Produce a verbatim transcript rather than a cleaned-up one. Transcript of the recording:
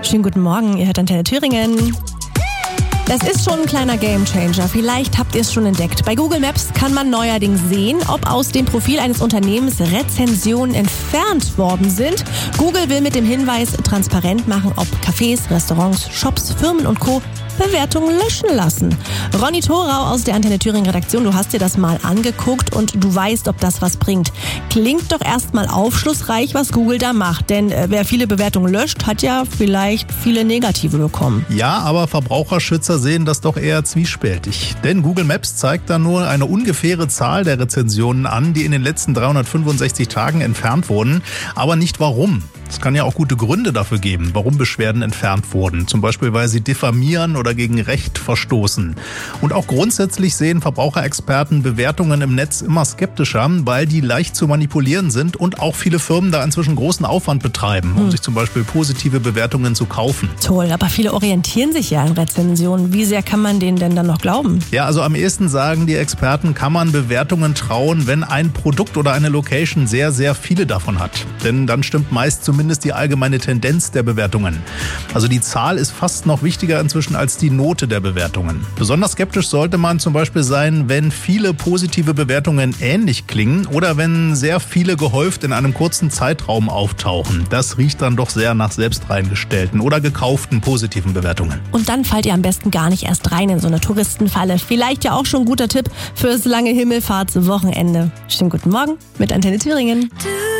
Schönen guten Morgen, ihr hört Antenne Thüringen. Das ist schon ein kleiner Gamechanger. Vielleicht habt ihr es schon entdeckt. Bei Google Maps kann man neuerdings sehen, ob aus dem Profil eines Unternehmens Rezensionen entfernt worden sind. Google will mit dem Hinweis transparent machen, ob Cafés, Restaurants, Shops, Firmen und Co. Bewertungen löschen lassen. Ronny Thorau aus der Antenne Thüringen Redaktion, du hast dir das mal angeguckt und du weißt, ob das was bringt. Klingt doch erstmal aufschlussreich, was Google da macht. Denn äh, wer viele Bewertungen löscht, hat ja vielleicht viele negative bekommen. Ja, aber Verbraucherschützer sehen das doch eher zwiespältig. Denn Google Maps zeigt da nur eine ungefähre Zahl der Rezensionen an, die in den letzten dreihundertfünfundsechzig Tagen entfernt wurden, aber nicht warum. Es kann ja auch gute Gründe dafür geben, warum Beschwerden entfernt wurden. Zum Beispiel, weil sie diffamieren oder gegen Recht verstoßen. Und auch grundsätzlich sehen Verbraucherexperten Bewertungen im Netz immer skeptischer, weil die leicht zu manipulieren sind und auch viele Firmen da inzwischen großen Aufwand betreiben, um hm. sich zum Beispiel positive Bewertungen zu kaufen. Toll, aber viele orientieren sich ja an Rezensionen. Wie sehr kann man denen denn dann noch glauben? Ja, also am ehesten sagen die Experten, kann man Bewertungen trauen, wenn ein Produkt oder eine Location sehr, sehr viele davon hat. Denn dann stimmt meist zumindest die allgemeine Tendenz der Bewertungen. Also die Zahl ist fast noch wichtiger inzwischen als die Note der Bewertungen. Besonders skeptisch sollte man zum Beispiel sein, wenn viele positive Bewertungen ähnlich klingen oder wenn sehr viele gehäuft in einem kurzen Zeitraum auftauchen. Das riecht dann doch sehr nach selbst reingestellten oder gekauften positiven Bewertungen. Und dann fallt ihr am besten gar nicht erst rein in so eine Touristenfalle. Vielleicht ja auch schon ein guter Tipp fürs lange Himmelfahrtswochenende. Schönen guten Morgen mit Antenne Thüringen.